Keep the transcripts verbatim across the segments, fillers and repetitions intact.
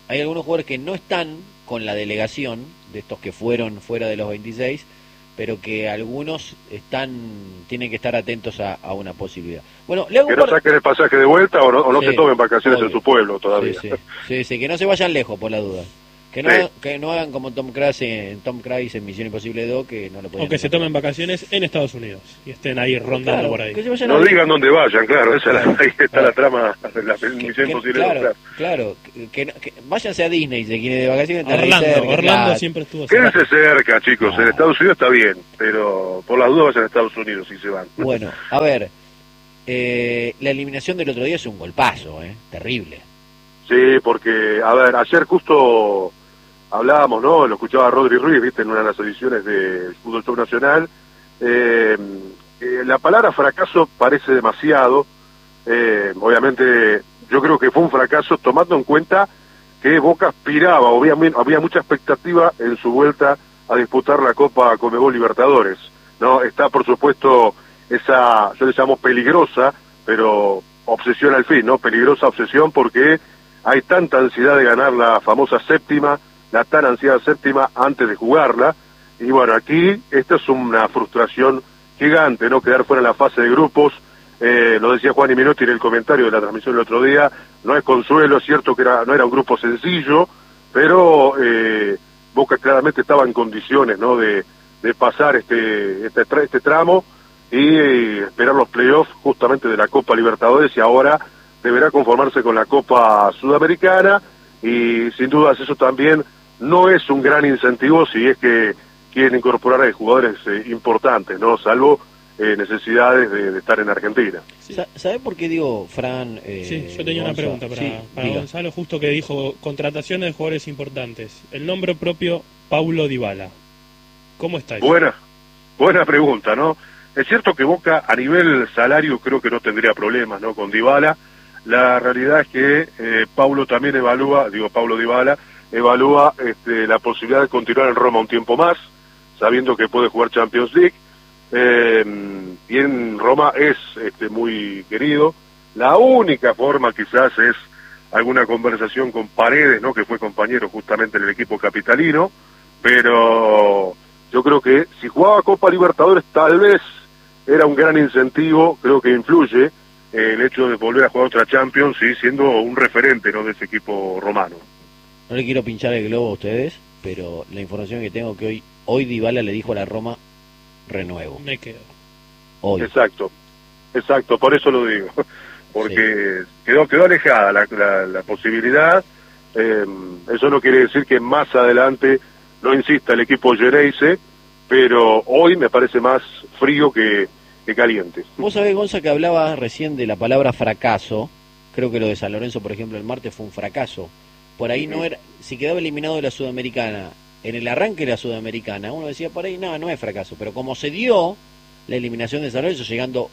hay algunos jugadores que no están con la delegación, de estos que fueron fuera de los veintiséis, pero que algunos están tienen que estar atentos a, a una posibilidad. Bueno, le hago que un no par... saquen el pasaje de vuelta o no, o no sí, se tomen vacaciones obvio. en su pueblo todavía. Sí, sí, sí, sí, que no se vayan lejos por la duda. Que no, Sí. que no hagan como Tom Cruise en Tom Cruise en Misión Imposible dos, que no lo podían. O que se tomen vacaciones en Estados Unidos y estén ahí rondando Claro, por ahí. que se vayan No a... digan dónde vayan, claro, esa es la, ahí está Claro. la trama de la que, Misión que- Imposible. claro, Claro. claro, que, que, que váyanse a Disney si quieren de vacaciones. está Orlando, ahí cerca, Orlando claro. siempre estuvo cerca. Quédense cerca, chicos, Ah. en Estados Unidos está bien, pero por las dudas vayan a Estados Unidos si se van. Bueno, a ver, eh, la eliminación del otro día es un golpazo, eh, terrible. Sí, porque, a ver, ayer justo hablábamos, ¿no? Lo escuchaba Rodri Ruiz, viste, en una de las ediciones del Fútbol Show Nacional. Eh, eh, la palabra fracaso parece demasiado. Eh, obviamente, yo creo que fue un fracaso tomando en cuenta que Boca aspiraba, o había, había mucha expectativa en su vuelta a disputar la Copa Conmebol Libertadores, ¿no? Está, por supuesto, esa, yo le llamo peligrosa, pero obsesión al fin, ¿no? Peligrosa obsesión porque hay tanta ansiedad de ganar la famosa séptima, la tan ansiada séptima antes de jugarla, y bueno, aquí esta es una frustración gigante, ¿no? Quedar fuera en la fase de grupos, eh, lo decía Juan y Minotti en el comentario de la transmisión el otro día, no es consuelo, es cierto que era, no era un grupo sencillo, pero eh, Boca claramente estaba en condiciones, ¿no? De, de pasar este, este, tra este tramo y eh, esperar los playoffs justamente de la Copa Libertadores, y ahora deberá conformarse con la Copa Sudamericana, y sin dudas eso también no es un gran incentivo si es que quieren incorporar a jugadores eh, importantes, no, salvo eh, necesidades de, de estar en Argentina. Sí. ¿Sabe por qué digo, Fran? Eh, Sí, yo tenía una Gonza? pregunta para, Sí, para diga. Gonzalo, justo que dijo contrataciones de jugadores importantes. El nombre propio, Paulo Dybala. ¿Cómo está eso? Buena, buena pregunta, ¿no? Es cierto que Boca a nivel salario creo que no tendría problemas, ¿no? Con Dybala. La realidad es que eh, Paulo también evalúa, digo Paulo Dybala, evalúa este, la posibilidad de continuar en Roma un tiempo más, sabiendo que puede jugar Champions League. Eh, y en Roma es este, muy querido. La única forma quizás es alguna conversación con Paredes, ¿no? Que fue compañero justamente en el equipo capitalino, pero yo creo que si jugaba Copa Libertadores tal vez era un gran incentivo, creo que influye eh, el hecho de volver a jugar otra Champions, sí, siendo un referente, ¿no? De ese equipo romano. No le quiero pinchar el globo a ustedes, pero la información que tengo que hoy hoy Dybala le dijo a la Roma renuevo. Me quedo. Hoy. Exacto, exacto, por eso lo digo, porque sí. quedó quedó alejada la, la, la posibilidad. Eh, eso no quiere decir que más adelante no insista el equipo Gereise, pero hoy me parece más frío que, que caliente. Vos sabés, Gonza, que hablaba recién de la palabra fracaso. Creo que lo de San Lorenzo, por ejemplo, el martes fue un fracaso. Por ahí no era, si quedaba eliminado de la Sudamericana, en el arranque de la Sudamericana, uno decía por ahí, no, no es fracaso. Pero como se dio la eliminación de San Lorenzo, llegando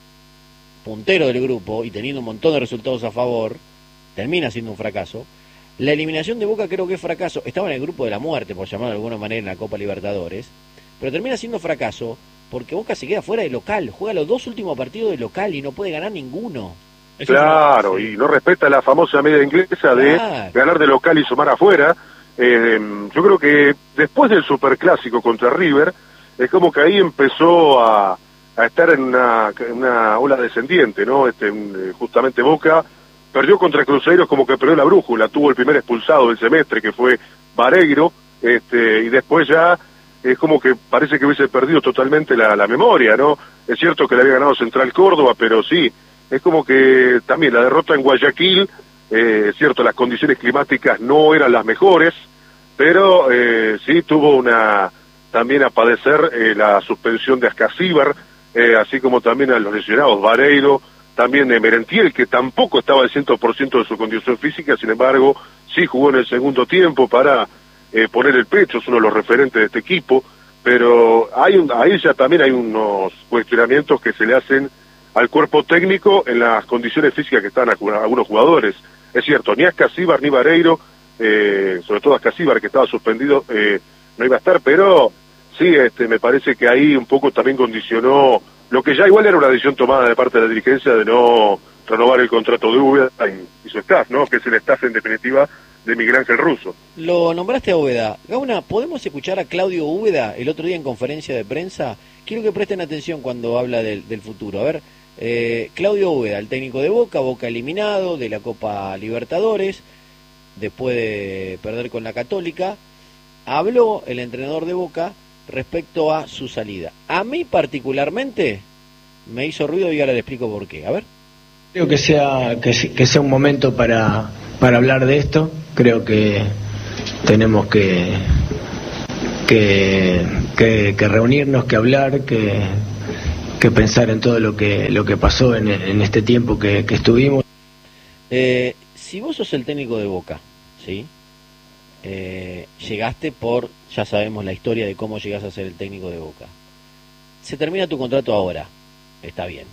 puntero del grupo y teniendo un montón de resultados a favor, termina siendo un fracaso. La eliminación de Boca creo que es fracaso. Estaba en el grupo de la muerte, por llamarlo de alguna manera, en la Copa Libertadores. Pero termina siendo fracaso porque Boca se queda fuera de local. Juega los dos últimos partidos de local y no puede ganar ninguno. Eso Claro, es, sí. y no respeta la famosa media inglesa de Claro. ganar de local y sumar afuera. Eh, yo creo que después del superclásico contra River, es como que ahí empezó a, a estar en una, en una ola descendiente, ¿no? Este, un, justamente Boca perdió contra Cruzeiro, como que perdió la brújula, tuvo el primer expulsado del semestre, que fue Vareiro, este, y después ya es como que parece que hubiese perdido totalmente la, la memoria, ¿no? Es cierto que le había ganado Central Córdoba, pero sí, es como que también la derrota en Guayaquil, eh, es cierto, las condiciones climáticas no eran las mejores, pero eh, sí tuvo una también a padecer eh, la suspensión de Ascasíbar, eh, así como también a los lesionados Vareiro, también de Merentiel, que tampoco estaba al cien por ciento de su condición física, sin embargo, sí jugó en el segundo tiempo para eh, poner el pecho, es uno de los referentes de este equipo, pero hay un, ahí ya también hay unos cuestionamientos que se le hacen al cuerpo técnico en las condiciones físicas que están algunos jugadores. Es cierto, ni Ascasíbar ni Vareiro, eh, sobre todo Ascasíbar, que estaba suspendido, eh, no iba a estar, pero sí, este, me parece que ahí un poco también condicionó lo que ya igual era una decisión tomada de parte de la dirigencia de no renovar el contrato de Úbeda y, y su staff, ¿no? Que es el staff en definitiva de Miguel Ángel Russo. Lo nombraste a Úbeda. Gauna, ¿podemos escuchar a Claudio Úbeda el otro día en conferencia de prensa? Quiero que presten atención cuando habla del, del futuro. A ver, eh, Claudio Úbeda, el técnico de Boca, Boca eliminado de la Copa Libertadores, después de perder con la Católica, habló el entrenador de Boca respecto a su salida. A mí particularmente me hizo ruido y ahora le explico por qué. A ver. Creo que sea que, que sea un momento para, para hablar de esto. Creo que tenemos que que, que, que reunirnos, que hablar, que, que pensar en todo lo que lo que pasó en, en este tiempo que, que estuvimos. Eh, si vos sos el técnico de Boca, ¿sí? Eh, llegaste por, ya sabemos la historia de cómo llegás a ser el técnico de Boca. Se termina tu contrato ahora, está bien.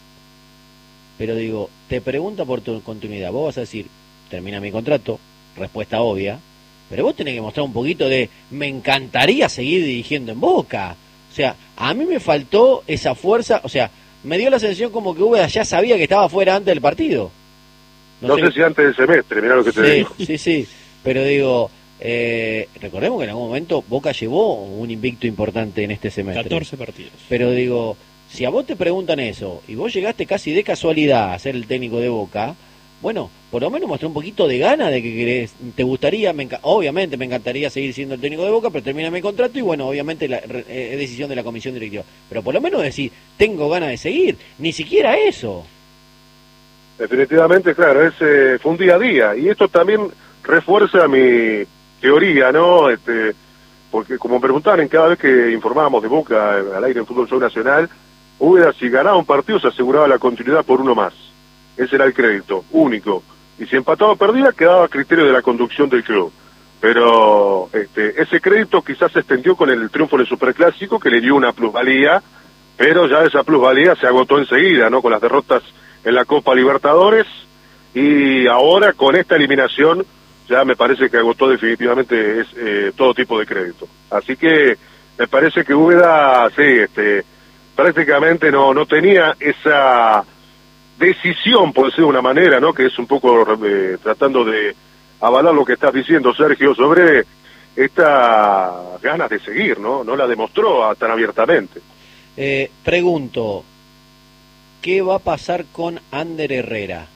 Pero digo, te pregunta por tu continuidad. Vos vas a decir, termina mi contrato, respuesta obvia, pero vos tenés que mostrar un poquito de, me encantaría seguir dirigiendo en Boca. O sea, a mí me faltó esa fuerza, o sea, me dio la sensación como que Úbeda ya sabía que estaba fuera antes del partido. No, no sé, sé si antes del semestre, mirá lo que te sí, digo. Sí, sí, pero digo, eh, recordemos que en algún momento Boca llevó un invicto importante en este semestre. catorce partidos. Pero digo, si a vos te preguntan eso, y vos llegaste casi de casualidad a ser el técnico de Boca, bueno, por lo menos mostré un poquito de gana de que querés, te gustaría, me enca- obviamente me encantaría seguir siendo el técnico de Boca, pero termina mi contrato y bueno, obviamente la, re, es decisión de la comisión directiva. Pero por lo menos decir, tengo ganas de seguir, ni siquiera eso. Definitivamente, claro, es, eh, fue un día a día, y esto también refuerza mi teoría, ¿no? Este, porque como preguntaban en cada vez que informábamos de Boca al aire en Fútbol Show Nacional, Úbeda, si ganaba un partido se aseguraba la continuidad por uno más. Ese era el crédito, único. Y si empataba o perdía, quedaba a criterio de la conducción del club. Pero este, ese crédito quizás se extendió con el triunfo del Superclásico, que le dio una plusvalía, pero ya esa plusvalía se agotó enseguida, ¿no? Con las derrotas en la Copa Libertadores, y ahora con esta eliminación ya me parece que agotó definitivamente es, eh, todo tipo de crédito. Así que me parece que Úbeda, sí, este, prácticamente no, no tenía esa decisión, por decir de una manera, ¿no? Que es un poco eh, tratando de avalar lo que estás diciendo, Sergio, sobre estas ganas de seguir, ¿no? No la demostró tan abiertamente. Eh, pregunto, ¿qué va a pasar con Ander Herrera?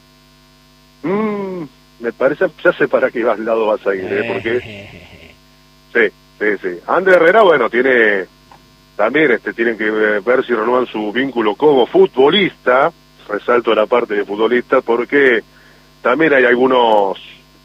Mm, me parece, ya sé para qué lado vas a ir, ¿eh? Porque sí, sí, sí. Ander Herrera, bueno, tiene también este tienen que ver si renuevan su vínculo como futbolista. Resalto la parte de futbolista porque también hay algunos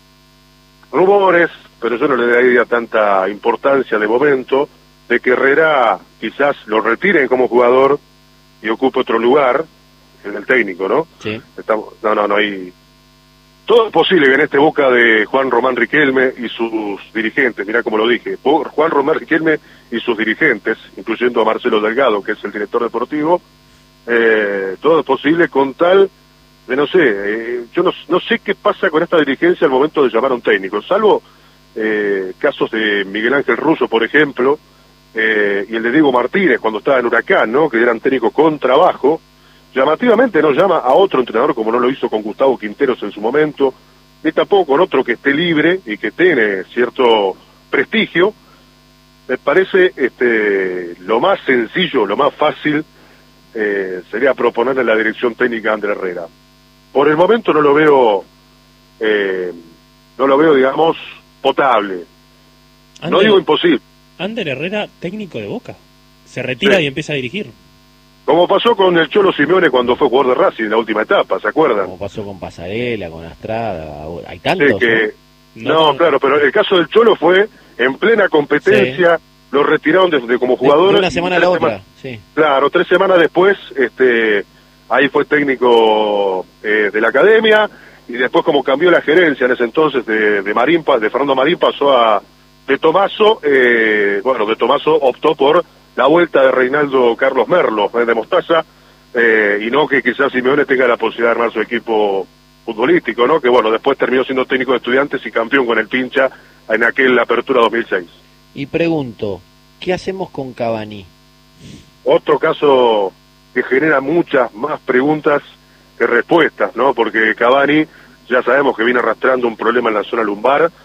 rumores, pero yo no le daría tanta importancia de momento, de que Herrera quizás lo retiren como jugador y ocupe otro lugar, el del técnico, ¿no? Sí. Estamos, no, no, no hay... Todo es posible que en este Boca de Juan Román Riquelme y sus dirigentes, mirá como lo dije, Juan Román Riquelme y sus dirigentes, incluyendo a Marcelo Delgado, que es el director deportivo, eh, todo es posible con tal de, no sé, eh, yo no, no sé qué pasa con esta dirigencia al momento de llamar a un técnico, salvo eh, casos de Miguel Ángel Russo, por ejemplo, eh, y el de Diego Martínez cuando estaba en Huracán, ¿no? Que eran técnicos con trabajo. Llamativamente no llama a otro entrenador como no lo hizo con Gustavo Quinteros en su momento, ni tampoco con otro que esté libre y que tiene cierto prestigio. Me parece este, lo más sencillo, lo más fácil eh, sería proponerle la dirección técnica a Ander Herrera. Por el momento no lo veo, eh, no lo veo, digamos, potable. Ander, no digo imposible. Ander Herrera, técnico de Boca, se retira sí. y empieza a dirigir. Como pasó con el Cholo Simeone cuando fue jugador de Racing en la última etapa, ¿se acuerdan? Como pasó con Pasarela, con Astrada, hay tantos, sí, que, ¿no? No, no, claro, pero el caso del Cholo fue en plena competencia, sí. Lo retiraron de, de como jugador. De una semana a la otra, sí. Claro, tres semanas después, este, ahí fue técnico eh, de la academia, y después como cambió la gerencia en ese entonces de, de Marín, de Fernando Marín pasó a De Tomaso, eh, bueno, De Tomaso optó por la vuelta de Reinaldo Carlos Merlo, eh, de Mostaza, eh, y no que quizás Simeone tenga la posibilidad de armar su equipo futbolístico, ¿no? Que bueno, después terminó siendo técnico de Estudiantes y campeón con el Pincha en aquel Apertura dos mil seis. Y pregunto, ¿qué hacemos con Cavani? Otro caso que genera muchas más preguntas que respuestas, ¿no? Porque Cavani ya sabemos que viene arrastrando un problema en la zona lumbar,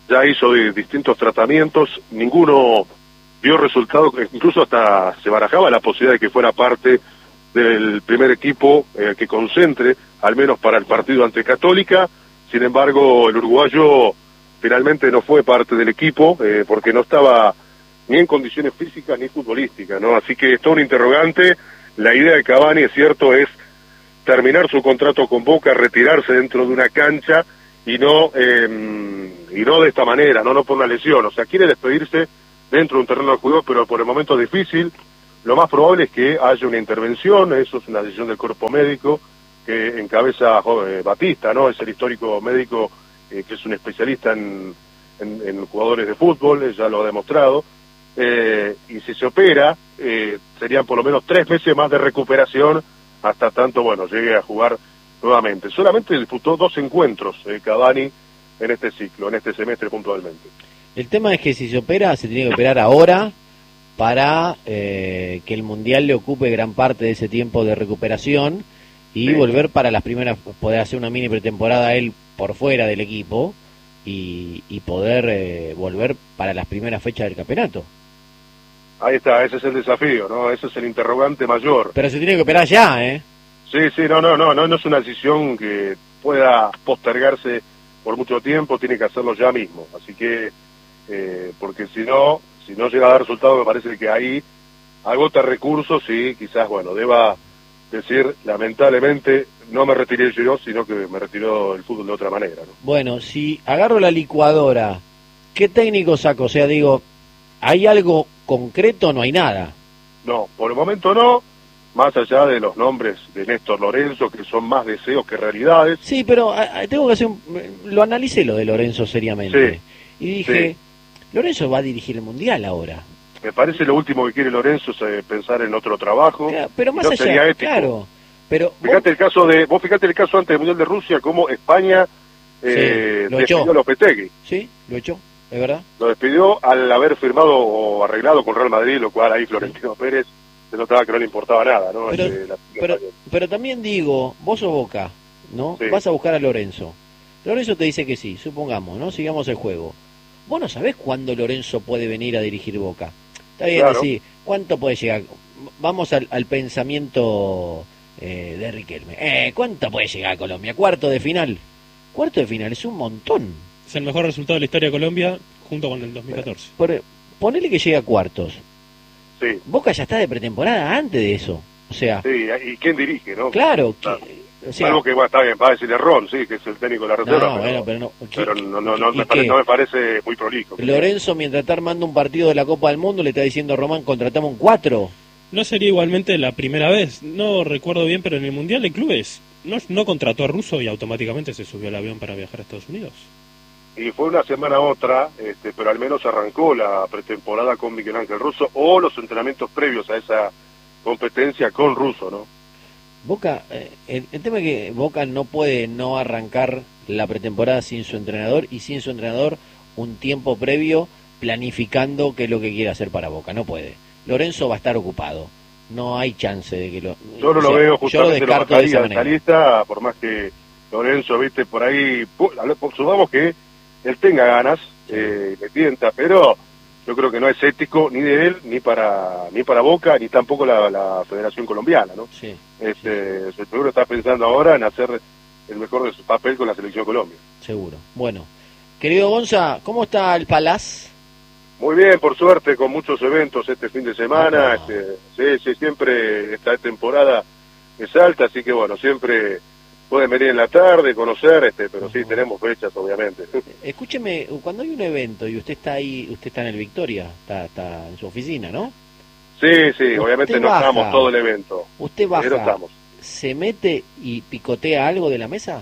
ya hizo de distintos tratamientos, ninguno dio resultado, incluso hasta se barajaba la posibilidad de que fuera parte del primer equipo eh, que concentre, al menos para el partido ante Católica. Sin embargo, el uruguayo finalmente no fue parte del equipo, eh, porque no estaba ni en condiciones físicas ni futbolísticas, ¿no? Así que es todo un interrogante. La idea de Cavani, es cierto, es terminar su contrato con Boca, retirarse dentro de una cancha y no eh, y no de esta manera, no no por una lesión. O sea, quiere despedirse dentro de un terreno de juego, pero por el momento es difícil. Lo más probable es que haya una intervención, eso es una decisión del cuerpo médico que encabeza eh, Batista, ¿no? Es el histórico médico eh, que es un especialista en, en, en jugadores de fútbol, eh, ya lo ha demostrado. Eh, y si se opera, eh, serían por lo menos tres meses más de recuperación hasta tanto, bueno, llegue a jugar nuevamente. Solamente disputó dos encuentros eh, Cavani en este ciclo, en este semestre puntualmente. El tema es que si se opera, se tiene que operar ahora para eh, que el Mundial le ocupe gran parte de ese tiempo de recuperación y sí. volver para las primeras, poder hacer una mini pretemporada él por fuera del equipo y, y poder eh, volver para las primeras fechas del campeonato. Ahí está, ese es el desafío, ¿no? Ese es el interrogante mayor. Pero se tiene que operar ya, ¿eh? Sí, sí, no, no, no, no, no es una decisión que pueda postergarse por mucho tiempo, tiene que hacerlo ya mismo. Así que, eh, porque si no, si no llega a dar resultado, me parece que ahí agota recursos y quizás, bueno, deba decir, lamentablemente, no me retiré yo, sino que me retiró el fútbol de otra manera, ¿no? Bueno, si agarro la licuadora, ¿qué técnico saco? O sea, digo, ¿hay algo concreto o no hay nada? No, por el momento no, más allá de los nombres de Néstor Lorenzo, que son más deseos que realidades. Sí, pero a, a, tengo que hacer un... Lo analicé lo de Lorenzo seriamente. Sí, y dije, sí. Lorenzo va a dirigir el Mundial ahora. Me parece lo último que quiere Lorenzo es eh, pensar en otro trabajo. Claro, pero más no allá, sería ético. claro. Pero fíjate vos... el caso de, vos fíjate el caso antes del Mundial de Rusia, cómo España eh, sí, lo despidió echó. a Lopetegui. Sí, lo echó, es verdad. Lo despidió al haber firmado o arreglado con Real Madrid, lo cual ahí Florentino Pérez se notaba que no le importaba nada, ¿no? Pero, Este, la, pero, la... pero también digo, vos sos Boca, ¿no? Sí. Vas a buscar a Lorenzo. Lorenzo te dice que sí, supongamos, ¿no? Sigamos el juego. Vos no sabés cuándo Lorenzo puede venir a dirigir Boca. Está bien, Claro. decir, ¿cuánto puede llegar? Vamos al, al pensamiento eh, de Riquelme. Eh, ¿Cuánto puede llegar a Colombia? ¿Cuarto de final? Cuarto de final es un montón. Es el mejor resultado de la historia de Colombia junto con el dos mil catorce. Por, ponele que llegue a cuartos. Sí, Boca ya está de pretemporada antes de eso. O sea, sí, ¿y quién dirige, no? claro, Claro. que, o sea, Algo que bueno, está bien, va a decirle Ron, sí, que es el técnico de la reserva, no, pero, bueno, pero no. ¿Qué- pero no, no, no, y me qué? parece, no me parece muy prolijo. Lorenzo, mientras está armando un partido de la Copa del Mundo, le está diciendo a Román, contratamos un cuatro. No sería igualmente la primera vez, no recuerdo bien, pero en el Mundial de Clubes no, no contrató a Russo y automáticamente se subió al avión para viajar a Estados Unidos. Y fue una semana a otra, este, pero al menos arrancó la pretemporada con Miguel Ángel Russo o los entrenamientos previos a esa competencia con Russo, ¿no? Boca, eh, el, el tema es que Boca no puede no arrancar la pretemporada sin su entrenador y sin su entrenador un tiempo previo planificando qué es lo que quiere hacer para Boca. No puede. Lorenzo va a estar ocupado. No hay chance de que lo... Yo no o lo sea, veo, yo lo justamente lo descarto de esa bajaría de esta manera. lista, por más que Lorenzo, viste, por ahí, supongamos que él tenga ganas, eh, le tienta, pero yo creo que no es ético ni de él, ni para ni para Boca, ni tampoco la, la Federación Colombiana, ¿no? Sí, Este, sí. Seguro está pensando ahora en hacer el mejor de su papel con la Selección Colombia. seguro. Bueno, querido Gonza, ¿cómo está el Palaz? Muy bien, por suerte, con muchos eventos este fin de semana, Ah. este, sí, sí, siempre esta temporada es alta, así que bueno, siempre pueden venir en la tarde, conocer, este, pero sí, tenemos fechas, obviamente. Escúcheme, cuando hay un evento y usted está ahí, usted está en el Victoria, está, está en su oficina, ¿no? Sí, sí, obviamente no baja. estamos todo el evento, Usted pero baja, estamos. ¿se mete y picotea algo de la mesa?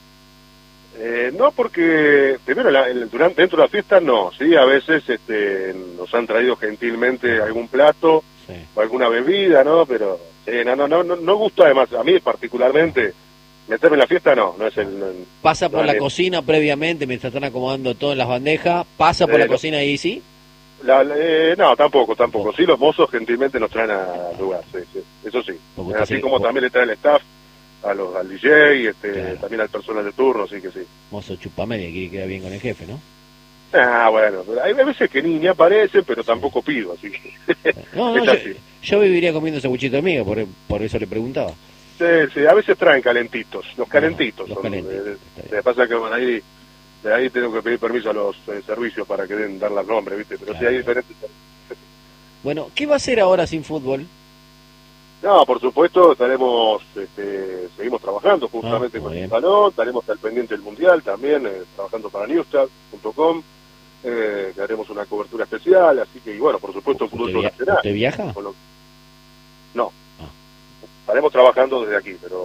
Eh, no, porque primero la, el, durante, dentro de la fiesta no, sí, a veces este, nos han traído gentilmente algún plato Sí. o alguna bebida, ¿no? Pero sí, no, no, no, no, no gusta además, a mí particularmente, meterme en la fiesta no, no es el... No, Pasa por no, la el- cocina previamente, mientras están acomodando todo en las bandejas, pasa por Eh, la no. cocina y sí. La, eh, no, tampoco, tampoco. Sí, los mozos gentilmente nos traen al lugar, sí, sí, eso sí. Porque usted Así sí- como vos- también le trae el staff, a los, al D J, este, Claro. también al personal de turno, así que sí. Mozo chupamedia, quiere quedar bien con el jefe, ¿no? Ah, bueno, pero hay veces que ni, ni aparece, pero tampoco pido, así que... No, no, es yo, así. yo viviría comiendo sanguchito de miga, por, por eso le preguntaba. Sí, sí, a veces traen calentitos, los calentitos. los son, calentitos, eh, está bien. me pasa que bueno, ahí, de ahí tengo que pedir permiso a los eh, servicios para que den, dar los nombres, ¿viste? Pero sí Claro. hay diferentes... Bueno, ¿qué va a hacer ahora sin fútbol? No, por supuesto, estaremos, este, seguimos trabajando justamente Ah, muy con el bien. salón, estaremos al pendiente del Mundial también, eh, trabajando para newstat punto com, eh, que haremos una cobertura especial, así que, y bueno, por supuesto, ¿Usted, Fútbol via- Nacional. ¿Usted viaja? Con lo- No, Ah. estaremos trabajando desde aquí, pero